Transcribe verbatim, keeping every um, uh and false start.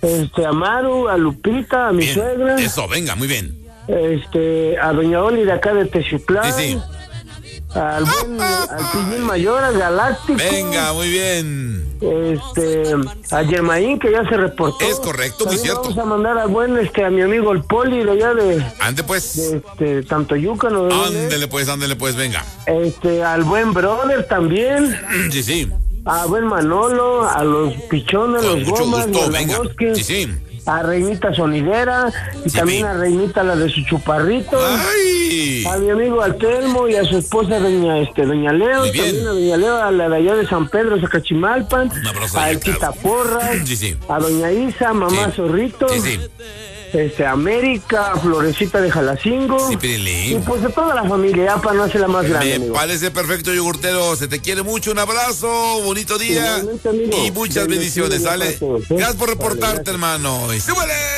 Este, a Maru, a Lupita, a mi bien. suegra. Eso, venga, muy bien. Este, a Doña Oli de acá de Texuplán. Sí, sí. Al buen, al Pillín Mayor, al Galáctico. Venga, muy bien. Este, a Germain, que ya se reportó. Es correcto, muy También cierto. Vamos a mandar a buen, este, a mi amigo el Poli de allá de, Ande pues. de este, Tantoyuca, ¿no? Ándele pues, ándele pues, venga. Este, al buen Brother también. Sí, sí. A buen Manolo, a los Pichones, Con los mucho Gomas, gusto, los venga. Bosques. Sí, sí. A Reinita Sonidera y Sí, también sí. a Reinita, la de su chuparrito. ¡Ay! A mi amigo Altelmo y a su esposa doña este doña Leo, Muy bien. también a doña Leo, a la de allá de San Pedro, Zacachimalpan, Un abrazo a allá, El claro. Quitaporra, Sí, sí. a doña Isa, mamá Sí. Zorrito, Sí, sí. este América, a Florecita de Jalacingo, Sí, y Pirilín. pues a toda la familia, ya para no hacerla más grande, Me amigo. parece perfecto, yogurtero. Se te quiere mucho. Un abrazo, bonito día Igualmente, amigo. y muchas bendiciones, Bendiciones ¿sale? para todos, ¿eh? Gracias por Vale, reportarte, gracias. hermano. Y súbele.